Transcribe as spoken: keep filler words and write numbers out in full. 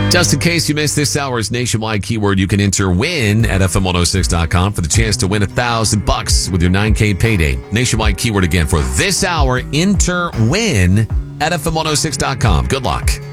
Just in case you missed this hour's nationwide keyword, you can enter win at F M one oh six dot com for the chance to win a thousand bucks with your nine K payday. Nationwide keyword again for this hour, enter win at F M one oh six dot com. Good luck.